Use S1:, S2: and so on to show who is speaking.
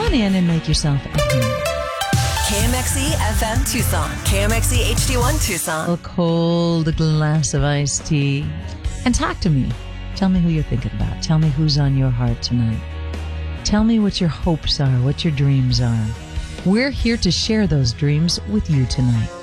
S1: on in and make yourself at home.
S2: KMXE FM Tucson. KMXE HD1 Tucson.
S1: A cold glass of iced tea. And talk to me. Tell me who you're thinking about. Tell me who's on your heart tonight. Tell me what your hopes are, what your dreams are. We're here to share those dreams with you tonight.